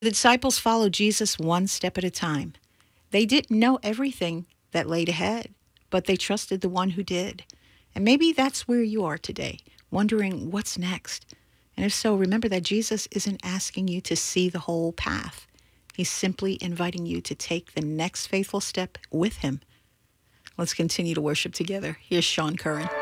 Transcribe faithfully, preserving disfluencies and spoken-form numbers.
The disciples followed Jesus one step at a time. They didn't know everything that laid ahead, but they trusted the one who did. And maybe that's where you are today, wondering what's next. And if so, remember that Jesus isn't asking you to see the whole path. He's simply inviting you to take the next faithful step with him. Let's continue to worship together. Here's Sean Curran.